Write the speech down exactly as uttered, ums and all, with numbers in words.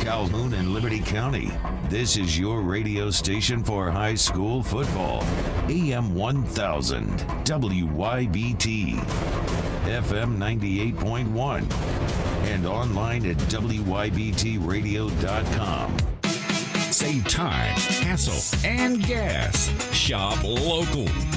Calhoun and Liberty County. This is your radio station for high school football. A M one thousand, W Y B T, F M ninety-eight point one, and online at W Y B T radio dot com. Save time, hassle, and gas. Shop local